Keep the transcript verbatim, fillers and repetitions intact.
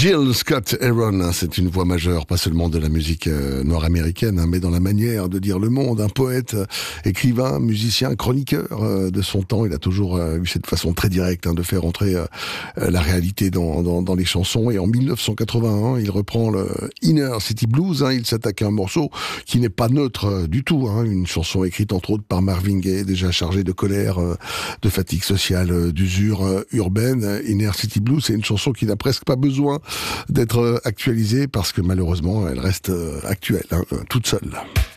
Jill Scott Heron, hein, c'est une voix majeure, pas seulement de la musique euh, noire américaine, hein, mais dans la manière de dire le monde. Un poète, euh, écrivain, musicien, chroniqueur euh, de son temps. Il a toujours euh, eu cette façon très directe hein, de faire entrer euh, la réalité dans, dans, dans les chansons. Et en mille neuf cent quatre-vingt-un, il reprend le Inner City Blues. Hein, il s'attaque à un morceau qui n'est pas neutre euh, du tout. Hein, une chanson écrite entre autres par Marvin Gaye, déjà chargée de colère, euh, de fatigue sociale, euh, d'usure euh, urbaine. Inner City Blues, c'est une chanson qui n'a presque pas besoin d'être actualisée parce que malheureusement elle reste actuelle, hein, toute seule.